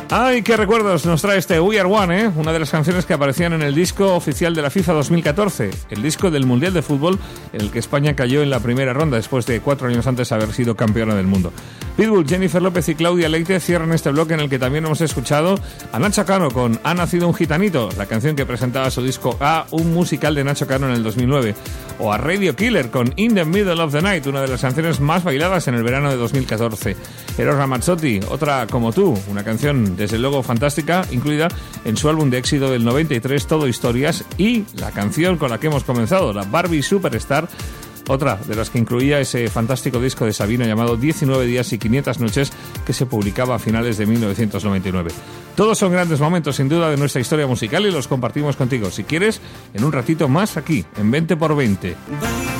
Ay, qué recuerdos nos trae este We Are One, ¿eh? Una de las canciones que aparecían en el disco oficial de la FIFA 2014, el disco del Mundial de Fútbol, en el que España cayó en la primera ronda después de 4 años antes de haber sido campeona del mundo. Pitbull, Jennifer López y Claudia Leite cierran este bloque en el que también hemos escuchado a Nacho Cano con Ha nacido un gitanito, la canción que presentaba su disco A, un musical de Nacho Cano en el 2009, o a Radio Killer con In the Middle of the Night, una de las canciones más bailadas en el verano de 2014. Eros Ramazzotti, otra como tú, una canción desde luego fantástica, incluida en su álbum de éxito del 93, Todo Historias, y la canción con la que hemos comenzado, la Barbie Superstar, otra de las que incluía ese fantástico disco de Sabino llamado 19 días y 500 noches, que se publicaba a finales de 1999. Todos son grandes momentos sin duda de nuestra historia musical y los compartimos contigo, si quieres, en un ratito más aquí, en 20x20.